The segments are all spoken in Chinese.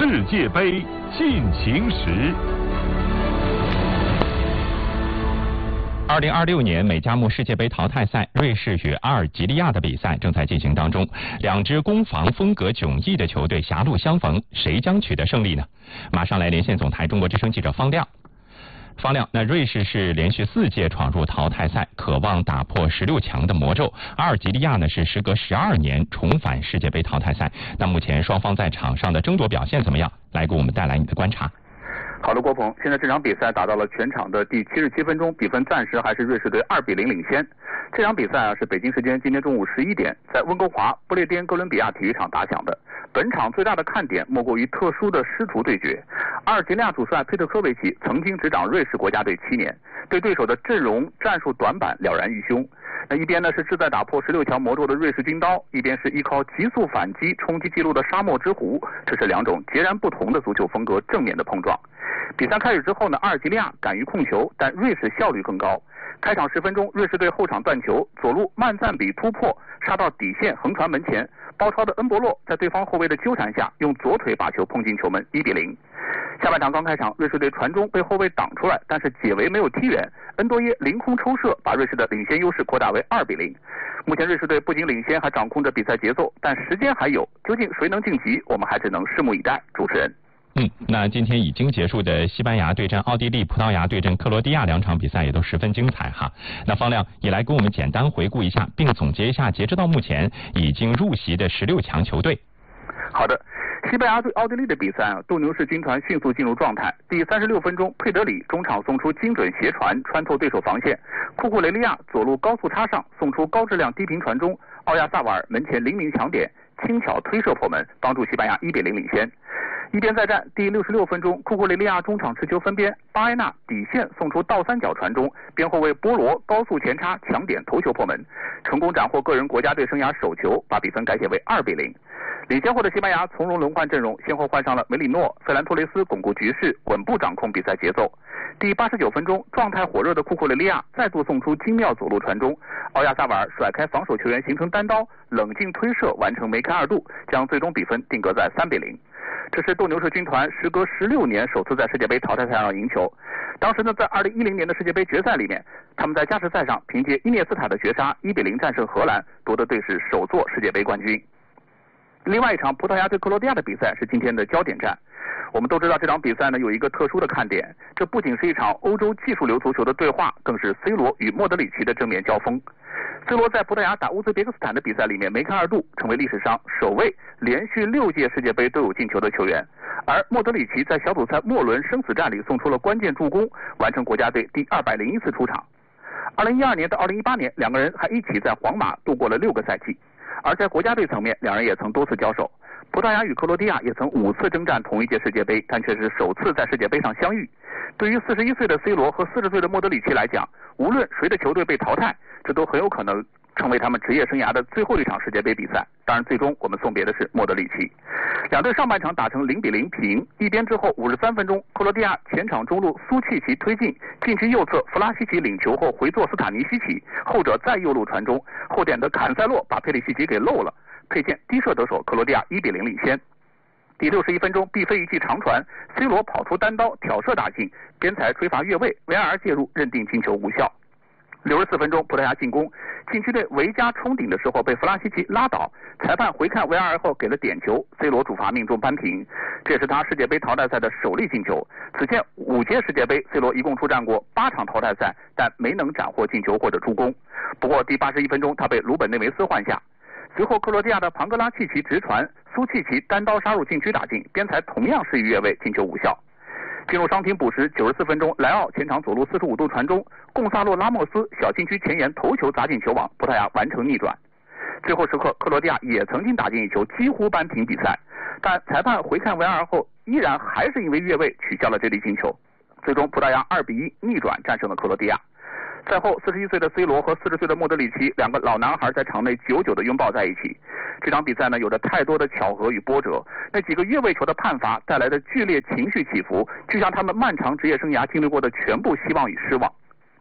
世界杯进行时。 2026年美加墨世界杯淘汰赛，瑞士与阿尔及利亚的比赛正在进行当中。两支攻防风格迥异的球队狭路相逢，谁将取得胜利呢？马上来连线总台中国之声记者方亮。方亮，那瑞士是连续4届闯入淘汰赛，渴望打破16强的魔咒。阿尔及利亚呢是时隔12年重返世界杯淘汰赛。那目前双方在场上的争夺表现怎么样？来给我们带来你的观察。 好的，郭鹏，现在这场比赛打到了全场的第77分钟，比分暂时还是瑞士队2-0领先。这场比赛是北京时间今天中午11点，在温哥华不列颠哥伦比亚体育场打响的。本场最大的看点莫过于特殊的师徒对决。阿尔及利亚主帅佩特科维奇曾经执掌瑞士国家队7年，对对手的阵容战术短板了然于胸。那一边呢是志在打破16强魔咒的瑞士军刀，一边是依靠急速反击冲击纪录的沙漠之狐，这是两种截然不同的足球风格正面的碰撞。比赛开始之后呢，阿尔及利亚敢于控球，但瑞士效率更高。开场10分钟，瑞士队后场断球，左路曼赞比突破杀到底线横传门前，包抄的恩博洛在对方后卫的纠缠下，用左腿把球碰进球门，1-0。下半场刚开场，瑞士队传中被后卫挡出来，但是解围没有踢远，恩多耶凌空抽射，把瑞士的领先优势扩大为2-0。目前瑞士队不仅领先，还掌控着比赛节奏，但时间还有，究竟谁能晋级，我们还只能拭目以待。主持人。 那今天已经结束的西班牙对阵奥地利、葡萄牙对阵克罗地亚2场比赛也都十分精彩哈。那方亮也来给我们简单回顾一下，并总结一下截止到目前已经入席的16强球队。 好的，西班牙对奥地利的比赛斗牛士军团迅速进入状态。第36分钟，佩德里中场送出精准斜传，穿透对手防线，库库雷利亚左路高速插上，送出高质量低频传中，奥亚萨瓦尔门前灵敏抢点，轻巧推射破门，帮助西班牙1-0领先。一边再战，第66分钟，库库雷利亚中场持球分边，巴埃纳底线送出倒三角传中，边后卫波罗高速前插抢点头球破门，成功斩获个人国家队生涯首球，把比分改写为2-0。领先后的西班牙从容轮换阵容，先后换上了梅里诺、费兰托雷斯巩固局势，稳步掌控比赛节奏。第89分钟，状态火热的库库雷利亚再度送出精妙左路传中，奥亚萨瓦尔甩开防守球员形成单刀，冷静推射完成梅开二度，将最终比分定格在3-0。这是斗牛士军团时隔16年首次在世界杯淘汰赛上赢球。当时呢，在2010年的世界杯决赛里面，他们在加时赛上凭借伊涅斯塔的绝杀1-0战胜荷兰，夺得队史首座世界杯冠军。另外一场葡萄牙对克罗地亚的比赛是今天的焦点战。我们都知道这场比赛呢有一个特殊的看点，这不仅是一场欧洲技术流足球的对话，更是 C 罗与莫德里奇的正面交锋。C 罗在葡萄牙打乌兹别克斯坦的比赛里面梅开二度，成为历史上首位连续6届世界杯都有进球的球员。而莫德里奇在小组赛末轮生死战里送出了关键助攻，完成国家队第201次出场。2012年到2018年，两个人还一起在皇马度过了6个赛季。而在国家队层面，两人也曾多次交手。葡萄牙与克罗地亚也曾5次征战同一届世界杯，但却是首次在世界杯上相遇。对于41岁的 C 罗和40岁的莫德里奇来讲，无论谁的球队被淘汰，这都很有可能成为他们职业生涯的最后一场世界杯比赛。当然，最终我们送别的是莫德里奇。两队上半场打成0-0平，一边之后53分钟，克罗地亚前场中路苏契奇推进，禁区右侧弗拉西奇领球后回做斯塔尼西奇，后者再右路传中，后点的坎塞洛把佩里西奇给漏了，佩剑低射得手，克罗地亚1-0领先。第61分钟，毕飞一记长传 ，C 罗跑出单刀挑射打进，边裁吹罚越位，VAR 介入认定进球无效。64分钟，葡萄牙进攻，禁区内维加冲顶的时候被弗拉西奇拉倒，裁判回看 VAR 后给了点球 ，C 罗主罚命中扳平，这也是他世界杯淘汰赛的首粒进球。此前5届世界杯 ，C 罗一共出战过8场淘汰赛，但没能斩获进球或者助攻。不过第81分钟，他被鲁本内维斯换下。随后克罗地亚的庞格拉契奇直传，苏契奇单刀杀入禁区打进，边裁同样施以越位，进球无效。进入伤停补时94分钟，莱奥前场左路45度传中，贡萨洛拉莫斯小禁区前沿头球砸进球网，葡萄牙完成逆转。最后时刻，克罗地亚也曾经打进一球，几乎扳平比赛，但裁判回看 VAR 后，依然还是因为越位取消了这粒进球。最终葡萄牙2-1逆转战胜了克罗地亚。赛后41岁的 C 罗和40岁的莫德里奇两个老男孩在场内久久地拥抱在一起。这场比赛呢，有着太多的巧合与波折，那几个越位球的判罚带来的剧烈情绪起伏，就像他们漫长职业生涯经历过的全部希望与失望。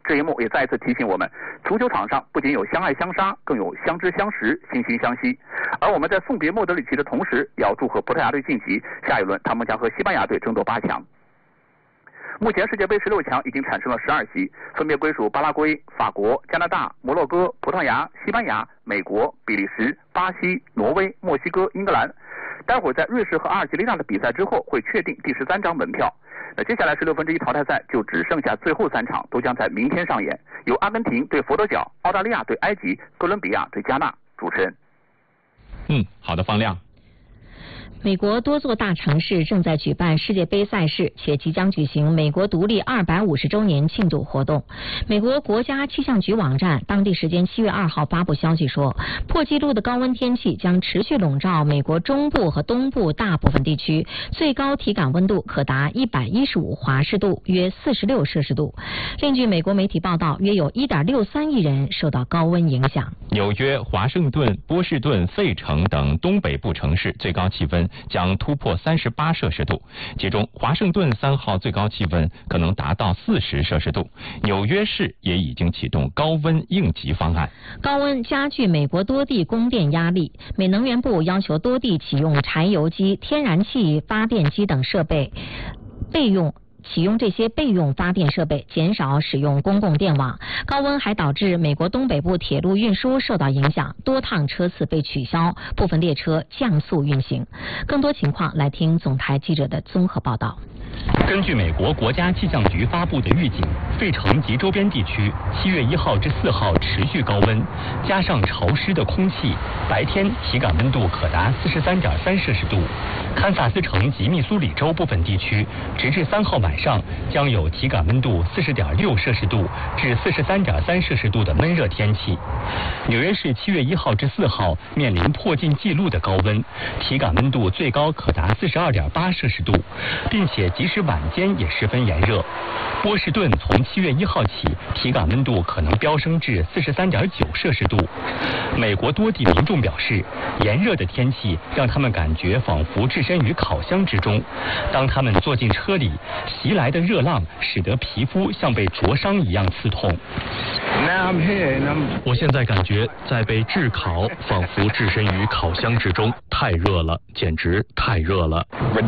这一幕也再次提醒我们，足球场上不仅有相爱相杀，更有相知相识、惺惺相惜。而我们在送别莫德里奇的同时，要祝贺葡萄牙队晋级，下一轮他们将和西班牙队争夺8强。目前世界杯16强已经产生了12席，分别归属巴拉圭、法国、加拿大、摩洛哥、葡萄牙、西班牙、美国、比利时、巴西、挪威、墨西哥、英格兰。待会儿在瑞士和阿尔及利亚的比赛之后，会确定第13张门票。那接下来16分之一淘汰赛就只剩下最后3场，都将在明天上演，由阿根廷对佛得角、澳大利亚对埃及、哥伦比亚对加纳。主持人。 好的，方亮。 美国多座大城市正在举办世界杯赛事，且即将举行美国独立250周年庆祝活动。美国国家气象局网站当地时间7月2号发布消息说，破纪录的高温天气将持续笼罩美国中部和东部大部分地区，最高体感温度可达115华氏度，约46摄氏度。另据美国媒体报道，约有1.63亿人受到高温影响。 纽约、华盛顿、波士顿、费城等东北部城市最高气温将突破38摄氏度，其中华盛顿3号最高气温可能达到40摄氏度。纽约市也已经启动高温应急方案。 高温加剧美国多地供电压力，美能源部要求多地启用柴油机、天然气发电机等设备启用这些备用发电设备，减少使用公共电网。高温还导致美国东北部铁路运输受到影响，多趟车次被取消，部分列车降速运行。更多情况来听总台记者的综合报道。 根据美国国家气象局发布的预警，费城及周边地区7月1号至4号持续高温，加上潮湿的空气，白天体感温度可达43.3摄氏度。堪萨斯城及密苏里州部分地区，直至3号晚上将有体感温度40.6摄氏度至43.3摄氏度的闷热天气。纽约市7月1号至4号面临破近纪录的高温，体感温度最高可达42.8摄氏度，并且即使晚间也十分炎热。波士顿从7月1号起，体感温度可能飙升至43.9摄氏度。美国多地民众表示，炎热的天气让他们感觉仿佛置身于烤箱之中。当他们坐进车里，袭来的热浪使得皮肤像被灼伤一样刺痛。 我现在感觉在被炙烤，仿佛置身于烤箱之中，太热了，简直太热了。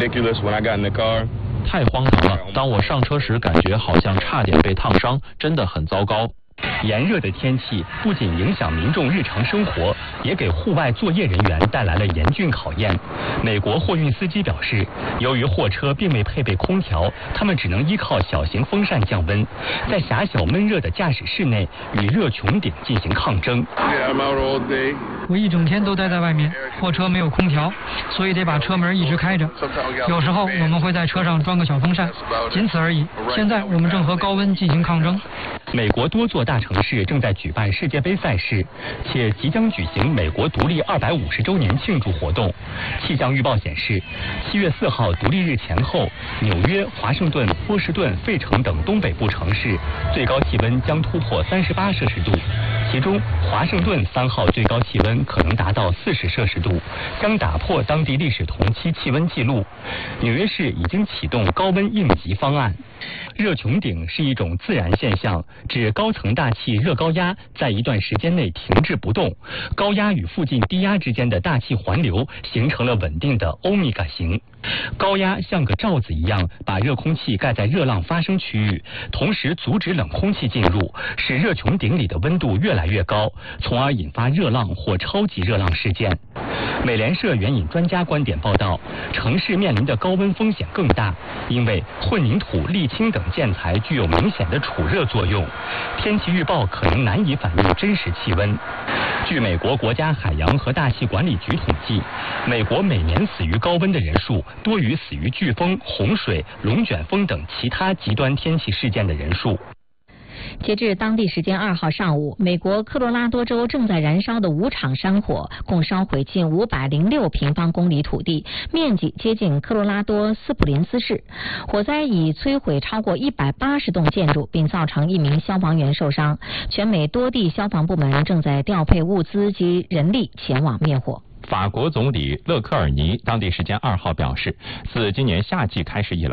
太荒唐了！当我上车时，感觉好像差点被烫伤，真的很糟糕。 炎热的天气不仅影响民众日常生活，也给户外作业人员带来了严峻考验。美国货运司机表示，由于货车并未配备空调，他们只能依靠小型风扇降温，在狭小闷热的驾驶室内与热穹顶进行抗争。 我一整天都待在外面，货车没有空调，所以得把车门一直开着。有时候我们会在车上装个小风扇，仅此而已。现在我们正和高温进行抗争。 美国多座大城市正在举办世界杯赛事，且即将举行美国独立250周年庆祝活动。气象预报显示，7月4号独立日前后，纽约、华盛顿、波士顿、费城等东北部城市最高气温将突破38摄氏度，其中华盛顿3号最高气温可能达到40摄氏度，将打破当地历史同期气温纪录。纽约市已经启动高温应急方案。热穹顶是一种自然现象，指高层大气热高压在一段时间内停滞不动，高压与附近低压之间的大气环流形成了稳定的欧米伽形。高压像个罩子一样把热空气盖在热浪发生区域，同时阻止冷空气进入，使热穹顶里的温度越来越高，从而引发热浪或超级热浪事件。美联社援引专家观点报道，城市面临的高温风险更大，因为混凝土、沥青等建材具有明显的储热作用，天气预报可能难以反映真实气温。据美国国家海洋和大气管理局统计，美国每年死于高温的人数多于死于飓风、洪水、龙卷风等其他极端天气事件的人数。 截至当地时间2号上午，美国科罗拉多州正在燃烧的5场山火，共烧毁近506平方公里土地，面积接近科罗拉多斯普林斯市。火灾已摧毁超过180栋建筑，并造成1名消防员受伤。全美多地消防部门正在调配物资及人力前往灭火。 法国总理勒克尔尼当地时间2号表示，自今年夏季开始以来，